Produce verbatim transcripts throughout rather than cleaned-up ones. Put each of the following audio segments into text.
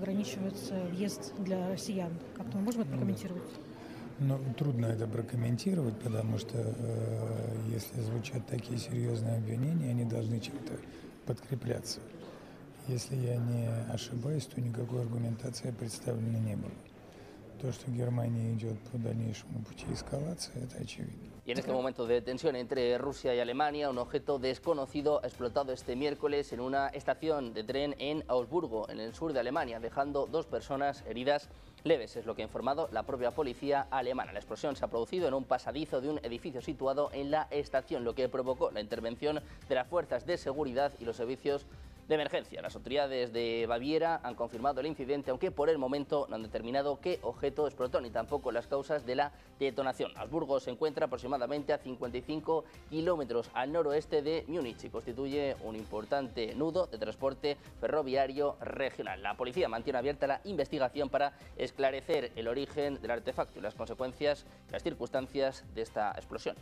ограничивается въезд для россиян. Как-то мы можем это прокомментировать? Ну, трудно это прокомментировать, потому что э, если звучат такие серьезные обвинения, они должны чем-то подкрепляться. Если я не ошибаюсь, то никакой аргументации представлено не было. То, что Германия идет по дальнейшему пути эскалации, это очевидно. Y en este momento de tensión entre Rusia y Alemania, un objeto desconocido ha explotado este miércoles en una estación de tren en Augsburgo, en el sur de Alemania, dejando dos personas heridas leves, es lo que ha informado la propia policía alemana. La explosión se ha producido en un pasadizo de un edificio situado en la estación, lo que provocó la intervención de las fuerzas de seguridad y los servicios de emergencia. Las autoridades de Baviera han confirmado el incidente, aunque por el momento no han determinado qué objeto explotó ni tampoco las causas de la detonación. Augsburgo se encuentra aproximadamente a cincuenta y cinco kilómetros al noroeste de Múnich y constituye un importante nudo de transporte ferroviario regional. La policía mantiene abierta la investigación para esclarecer el origen del artefacto y las consecuencias y las circunstancias de esta explosión.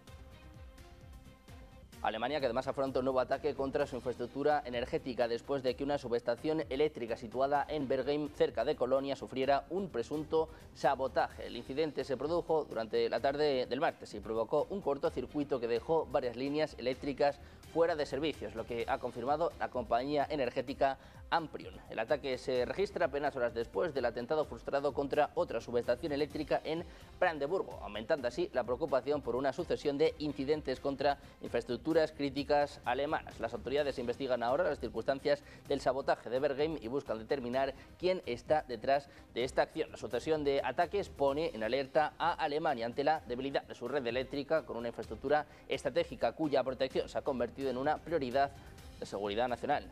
Alemania, que además afronta un nuevo ataque contra su infraestructura energética después de que una subestación eléctrica situada en Bergheim, cerca de Colonia, sufriera un presunto sabotaje. El incidente se produjo durante la tarde del martes y provocó un cortocircuito que dejó varias líneas eléctricas fuera de servicios, lo que ha confirmado la compañía energética Amprion. El ataque se registra apenas horas después del atentado frustrado contra otra subestación eléctrica en Brandeburgo, aumentando así la preocupación por una sucesión de incidentes contra infraestructuras críticas alemanas. Las autoridades investigan ahora las circunstancias del sabotaje de Bergheim y buscan determinar quién está detrás de esta acción. La sucesión de ataques pone en alerta a Alemania ante la debilidad de su red eléctrica con una infraestructura estratégica cuya protección se ha convertido en una prioridad de seguridad nacional.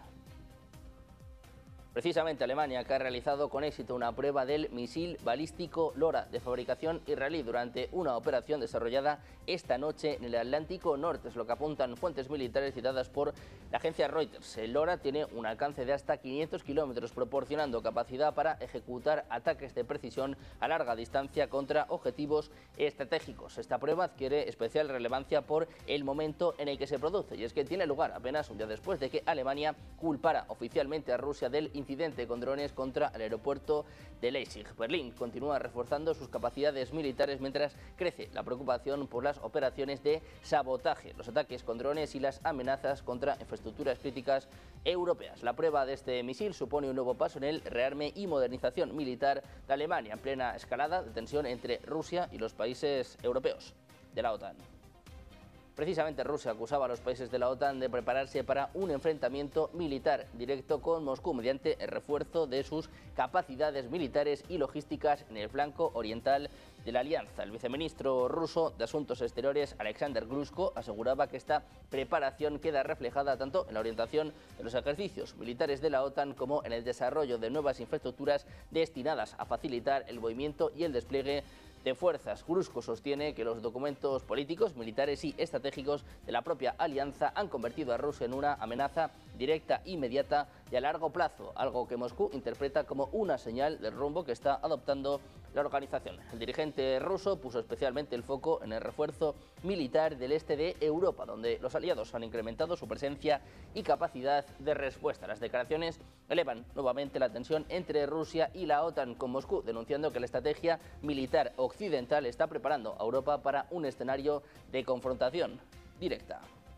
Precisamente Alemania, que ha realizado con éxito una prueba del misil balístico LoRa de fabricación israelí durante una operación desarrollada esta noche en el Atlántico Norte, es lo que apuntan fuentes militares citadas por la agencia Reuters. El LoRa tiene un alcance de hasta quinientos kilómetros, proporcionando capacidad para ejecutar ataques de precisión a larga distancia contra objetivos estratégicos. Esta prueba adquiere especial relevancia por el momento en el que se produce, y es que tiene lugar apenas un día después de que Alemania culpara oficialmente a Rusia del incidente con drones contra el aeropuerto de Leipzig. Berlín continúa reforzando sus capacidades militares mientras crece la preocupación por las operaciones de sabotaje, los ataques con drones y las amenazas contra infraestructuras críticas europeas. La prueba de este misil supone un nuevo paso en el rearme y modernización militar de Alemania, en plena escalada de tensión entre Rusia y los países europeos de la OTAN. Precisamente Rusia acusaba a los países de la OTAN de prepararse para un enfrentamiento militar directo con Moscú mediante el refuerzo de sus capacidades militares y logísticas en el flanco oriental de la alianza. El viceministro ruso de Asuntos Exteriores, Alexander Grushko, aseguraba que esta preparación queda reflejada tanto en la orientación de los ejercicios militares de la OTAN como en el desarrollo de nuevas infraestructuras destinadas a facilitar el movimiento y el despliegue de fuerzas. Grushko sostiene que los documentos políticos, militares y estratégicos de la propia alianza han convertido a Rusia en una amenaza directa, inmediata y a largo plazo, algo que Moscú interpreta como una señal del rumbo que está adoptando la organización. El dirigente ruso puso especialmente el foco en el refuerzo militar del este de Europa, donde los aliados han incrementado su presencia y capacidad de respuesta. Las declaraciones elevan nuevamente la tensión entre Rusia y la OTAN, con Moscú denunciando que la estrategia militar occidental está preparando a Europa para un escenario de confrontación directa.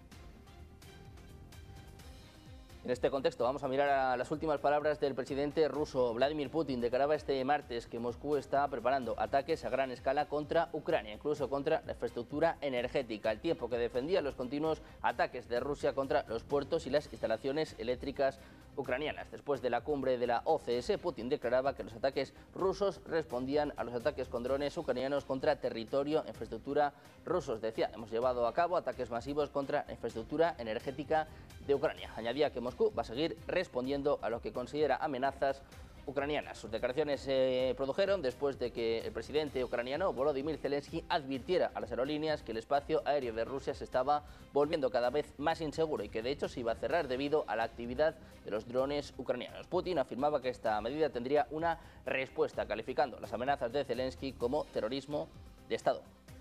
En este contexto vamos a mirar a las últimas palabras del presidente ruso. Vladimir Putin declaraba este martes que Moscú está preparando ataques a gran escala contra Ucrania, incluso contra la infraestructura energética, al tiempo que defendía los continuos ataques de Rusia contra los puertos y las instalaciones eléctricas ucranianas. Después de la cumbre de la O C S, Putin declaraba que los ataques rusos respondían a los ataques con drones ucranianos contra territorio e infraestructura rusos. Decía, hemos llevado a cabo ataques masivos contra la infraestructura energética de Ucrania. Añadía que Moscú va a seguir respondiendo a lo que considera amenazas ucranianas. Sus declaraciones se produjeron después de que el presidente ucraniano Volodymyr Zelensky advirtiera a las aerolíneas que el espacio aéreo de Rusia se estaba volviendo cada vez más inseguro y que de hecho se iba a cerrar debido a la actividad de los drones ucranianos. Putin afirmaba que esta medida tendría una respuesta, calificando las amenazas de Zelensky como terrorismo de Estado.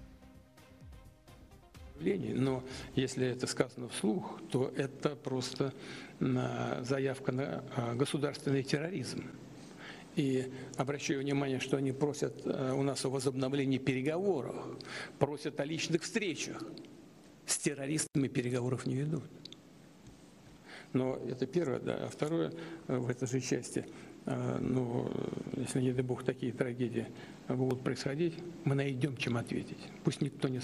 Но если это сказано вслух, то это просто заявка на государственный терроризм. И обращаю внимание, что они просят э, у нас о возобновлении переговоров, просят о личных встречах. С террористами переговоров не ведут. Но это первое, да. А второе, э, в этой же части, э, ну, если, не дай бог, такие трагедии будут происходить, мы найдем, чем ответить. Пусть никто не